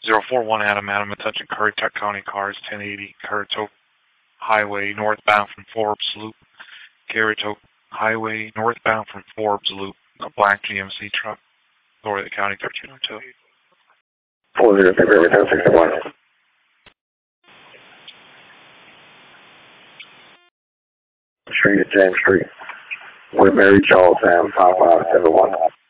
041 Adam, attention Currituck County cars, 1080 Currituck Highway, northbound from Forbes Loop. Currituck Highway, northbound from Forbes Loop. A black GMC truck, Florida County 1302. 4061. Street at James Street. With Mary Charles, Sam, 5571.